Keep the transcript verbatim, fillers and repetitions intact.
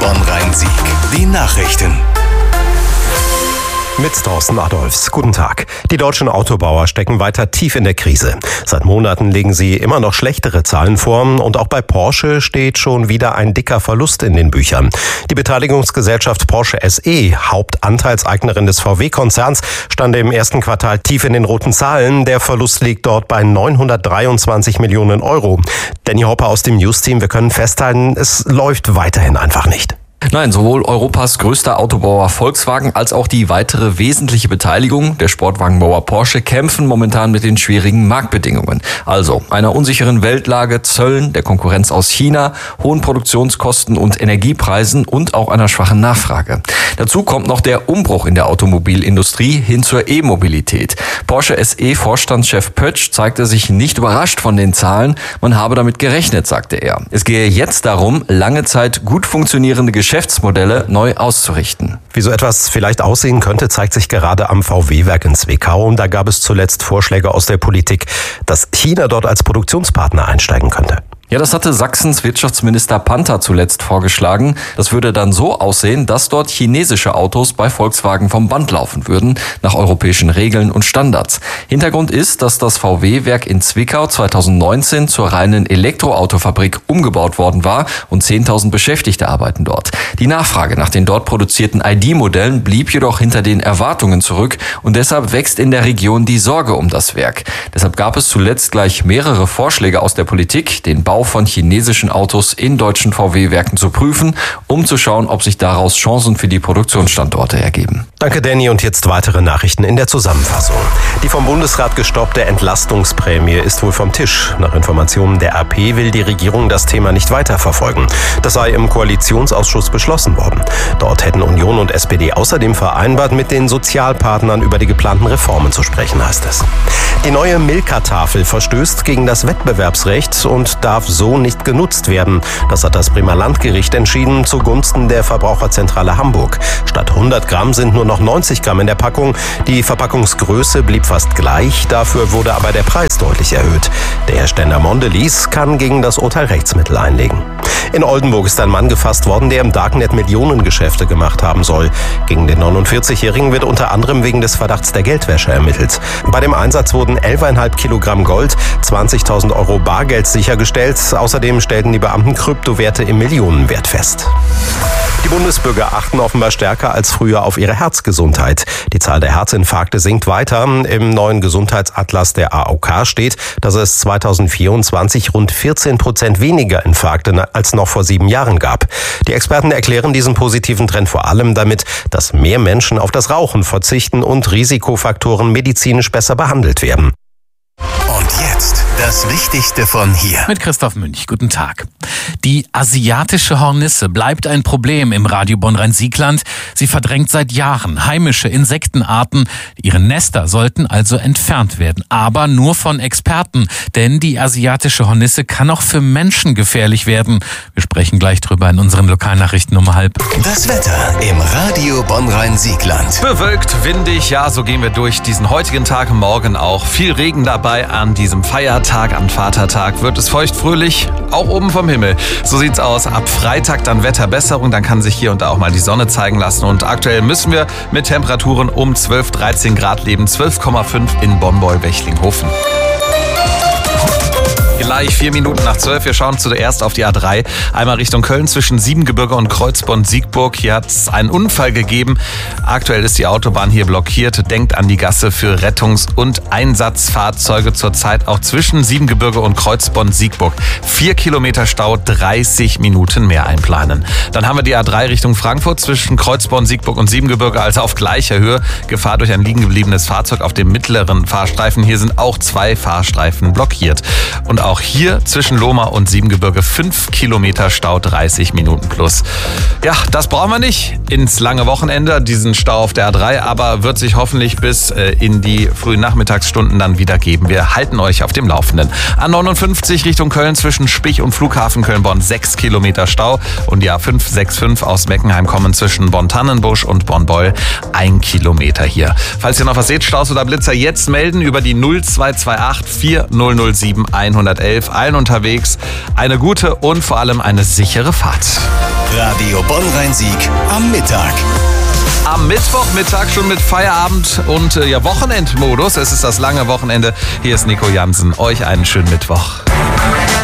Bonn-Rhein-Sieg. Die Nachrichten. Mit Thorsten Adolfs. Guten Tag. Die deutschen Autobauer stecken weiter tief in der Krise. Seit Monaten legen sie immer noch schlechtere Zahlen vor und auch bei Porsche steht schon wieder ein dicker Verlust in den Büchern. Die Beteiligungsgesellschaft Porsche S E, Hauptanteilseignerin des V W-Konzerns, stand im ersten Quartal tief in den roten Zahlen. Der Verlust liegt dort bei neunhundertdreiundzwanzig Millionen Euro. Danny Hopper aus dem News-Team, wir können festhalten, es läuft weiterhin einfach nicht. Nein, sowohl Europas größter Autobauer Volkswagen als auch die weitere wesentliche Beteiligung der Sportwagenbauer Porsche kämpfen momentan mit den schwierigen Marktbedingungen. Also einer unsicheren Weltlage, Zöllen, der Konkurrenz aus China, hohen Produktionskosten und Energiepreisen und auch einer schwachen Nachfrage. Dazu kommt noch der Umbruch in der Automobilindustrie hin zur E-Mobilität. Porsche S E-Vorstandschef Pötsch zeigte sich nicht überrascht von den Zahlen. Man habe damit gerechnet, sagte er. Es gehe jetzt darum, lange Zeit gut funktionierende Geschäftsmodelle neu auszurichten. Wie so etwas vielleicht aussehen könnte, zeigt sich gerade am V W-Werk in Zwickau. Und da gab es zuletzt Vorschläge aus der Politik, dass China dort als Produktionspartner einsteigen könnte. Ja, das hatte Sachsens Wirtschaftsminister Panther zuletzt vorgeschlagen. Das würde dann so aussehen, dass dort chinesische Autos bei Volkswagen vom Band laufen würden, nach europäischen Regeln und Standards. Hintergrund ist, dass das V W-Werk in Zwickau zweitausendneunzehn zur reinen Elektroautofabrik umgebaut worden war und zehntausend Beschäftigte arbeiten dort. Die Nachfrage nach den dort produzierten I D-Modellen blieb jedoch hinter den Erwartungen zurück und deshalb wächst in der Region die Sorge um das Werk. Deshalb gab es zuletzt gleich mehrere Vorschläge aus der Politik, den Bau von chinesischen Autos in deutschen V W-Werken zu prüfen, um zu schauen, ob sich daraus Chancen für die Produktionsstandorte ergeben. Danke, Danny. Und jetzt weitere Nachrichten in der Zusammenfassung. Die vom Bundesrat gestoppte Entlastungsprämie ist wohl vom Tisch. Nach Informationen der A P will die Regierung das Thema nicht weiterverfolgen. Das sei im Koalitionsausschuss beschlossen worden. Dort hätten Union und S P D außerdem vereinbart, mit den Sozialpartnern über die geplanten Reformen zu sprechen, heißt es. Die neue Milka-Tafel verstößt gegen das Wettbewerbsrecht und darf so nicht genutzt werden. Das hat das Bremer Landgericht entschieden zugunsten der Verbraucherzentrale Hamburg. Statt hundert Gramm sind nur noch neunzig Gramm in der Packung. Die Verpackungsgröße blieb fast gleich, dafür wurde aber der Preis deutlich erhöht. Der Hersteller Mondelez kann gegen das Urteil Rechtsmittel einlegen. In Oldenburg ist ein Mann gefasst worden, der im Darknet Millionengeschäfte gemacht haben soll. Gegen den neunundvierzigjährigen wird unter anderem wegen des Verdachts der Geldwäsche ermittelt. Bei dem Einsatz wurden elf Komma fünf Kilogramm Gold, zwanzigtausend Euro Bargeld sichergestellt. Außerdem stellten die Beamten Kryptowerte im Millionenwert fest. Die Bundesbürger achten offenbar stärker als früher auf ihre Herzgesundheit. Die Zahl der Herzinfarkte sinkt weiter. Im neuen Gesundheitsatlas der A O K steht, dass es zweitausendvierundzwanzig rund vierzehn Prozent weniger Infarkte als noch vor sieben Jahren gab. Die Experten erklären diesen positiven Trend vor allem damit, dass mehr Menschen auf das Rauchen verzichten und Risikofaktoren medizinisch besser behandelt werden. Und jetzt das Wichtigste von hier. Mit Christoph Münch. Guten Tag. Die asiatische Hornisse bleibt ein Problem im Radio Bonn-Rhein-Siegland. Sie verdrängt seit Jahren heimische Insektenarten. Ihre Nester sollten also entfernt werden. Aber nur von Experten. Denn die asiatische Hornisse kann auch für Menschen gefährlich werden. Wir sprechen gleich drüber in unseren Lokalnachrichten um halb. Das Wetter im Radio Bonn-Rhein-Siegland. Bewölkt, windig, ja, so gehen wir durch diesen heutigen Tag. Morgen auch viel Regen dabei. An diesem Feiertag, am Vatertag, wird es feuchtfröhlich, auch oben vom Himmel. So sieht's aus. Ab Freitag dann Wetterbesserung, dann kann sich hier und da auch mal die Sonne zeigen lassen. Und aktuell müssen wir mit Temperaturen um zwölf, dreizehn Grad leben, zwölf Komma fünf in Bonn-Beul-Wechlinghofen. Gleich vier Minuten nach zwölf. Wir schauen zuerst auf die A drei. Einmal Richtung Köln zwischen Siebengebirge und Kreuzborn-Siegburg. Hier hat es einen Unfall gegeben. Aktuell ist die Autobahn hier blockiert. Denkt an die Gasse für Rettungs- und Einsatzfahrzeuge. Zurzeit auch zwischen Siebengebirge und Kreuzborn-Siegburg. Vier Kilometer Stau, dreißig Minuten mehr einplanen. Dann haben wir die A drei Richtung Frankfurt zwischen Kreuzborn-Siegburg und Siebengebirge, also auf gleicher Höhe. Gefahr durch ein liegen gebliebenes Fahrzeug auf dem mittleren Fahrstreifen. Hier sind auch zwei Fahrstreifen blockiert. Und auch hier zwischen Lohmar und Siebengebirge fünf Kilometer Stau, dreißig Minuten plus. Ja, das brauchen wir nicht ins lange Wochenende, diesen Stau auf der A drei, aber wird sich hoffentlich bis äh, in die frühen Nachmittagsstunden dann wieder geben. Wir halten euch auf dem Laufenden. A neunundfünfzig Richtung Köln zwischen Spich und Flughafen Köln-Bonn sechs Kilometer Stau und die A fünf sechs fünf aus Meckenheim kommen zwischen Bonn-Tannenbusch und Bonn-Beul ein Kilometer hier. Falls ihr noch was seht, Staus oder Blitzer, jetzt melden über die null zwei zwei acht vier null null sieben hundert hundertelf. Allen unterwegs eine gute und vor allem eine sichere Fahrt. Radio Bonn-Rhein-Sieg am Mittag. Am Mittwochmittag schon mit Feierabend und äh, ja, Wochenendmodus. Es ist das lange Wochenende. Hier ist Nico Jansen. Euch einen schönen Mittwoch.